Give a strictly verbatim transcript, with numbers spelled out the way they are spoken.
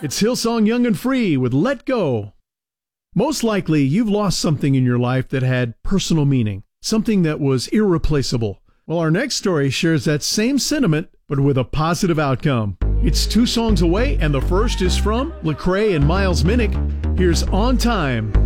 It's Hillsong Young and Free with Let Go. Most likely, you've lost something in your life that had personal meaning, something that was irreplaceable. Well, our next story shares that same sentiment, but with a positive outcome. It's two songs away, and the first is from Lecrae and Miles Minnick. Here's On Time.